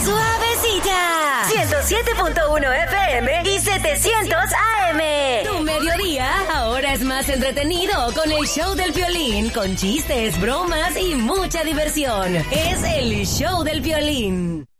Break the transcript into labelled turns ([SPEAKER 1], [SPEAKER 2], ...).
[SPEAKER 1] Suavecita. 107.1 FM y 700 AM. Tu mediodía ahora es más entretenido con el show del Piolín, con chistes, bromas y mucha diversión. Es el show del Piolín.